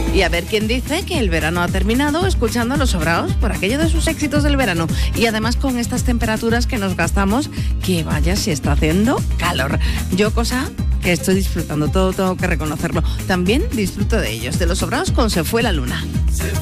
Y a ver quién dice que el verano ha terminado escuchando a Los Sobraos por aquello de sus éxitos del verano. Y además con estas temperaturas que nos gastamos, que vaya si está haciendo calor. Yo cosa que estoy disfrutando, todo tengo que reconocerlo. También disfruto de ellos, de Los Sobraos con Se fue la luna.